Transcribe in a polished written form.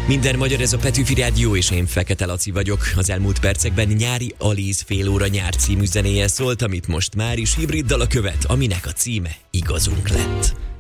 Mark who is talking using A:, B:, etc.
A: Minden magyar, ez a Petőfi Rádió, és én Fekete Laci vagyok. Az elmúlt percekben Nyári Alíz Fél óra nyár című zenéje szólt, amit most már is hibrid dala követ, aminek a címe Igazunk lett.